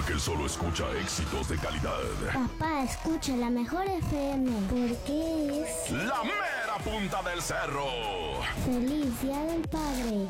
que solo escucha éxitos de calidad. Papá, escucha la mejor FM porque es La mera punta del cerro. Feliz Día del Padre.